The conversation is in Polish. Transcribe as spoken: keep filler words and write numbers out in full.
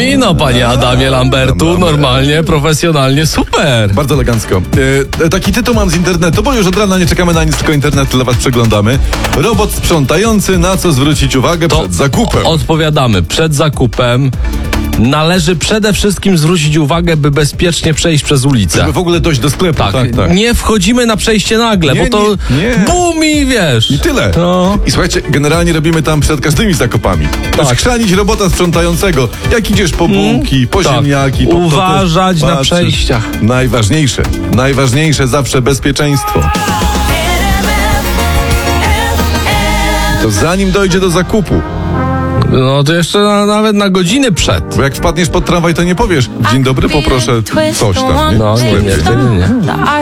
I no, panie Adamie Lambertu, Adam normalnie, profesjonalnie, super. Bardzo elegancko. E, taki tytuł mam z internetu, bo już od rana nie czekamy na nic, tylko internet dla was przeglądamy. Robot sprzątający, na co zwrócić uwagę To przed zakupem. Odpowiadamy, przed zakupem należy przede wszystkim zwrócić uwagę, by bezpiecznie przejść przez ulicę. Żeby w ogóle dojść do sklepu. Tak, Tak, tak. nie wchodzimy na przejście nagle, Nie, bo to nie, nie. bum i wiesz. I tyle. No. I słuchajcie, generalnie robimy tam przed każdymi zakupami. Tak. Schrzanić robota sprzątającego. Jak idziesz po bułki, po tak. ziemniaki. To, to Uważać też na patrzysz. przejściach. Najważniejsze. Najważniejsze zawsze bezpieczeństwo. To zanim dojdzie do zakupu. No to jeszcze na, nawet na godziny przed. Bo jak wpadniesz pod tramwaj, to nie powiesz: dzień dobry, poproszę coś tam. Nie? No, nie, nie, wtedy nie.